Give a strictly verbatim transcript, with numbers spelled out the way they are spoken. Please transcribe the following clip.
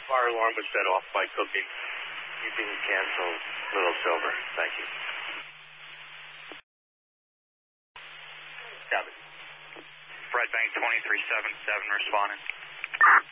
fire alarm was set off by cooking. You can cancel Little Silver. Thank you. Got it. Fred Bank twenty-three seven seven responding.